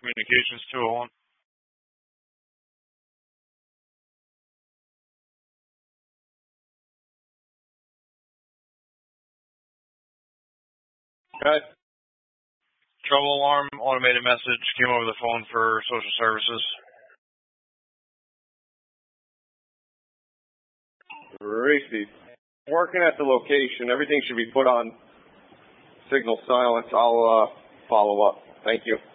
Communications 201. Okay. Trouble alarm, automated message came over the phone for social services. Racy, working at the location. Everything should be put on signal silence. I'll follow up. Thank you.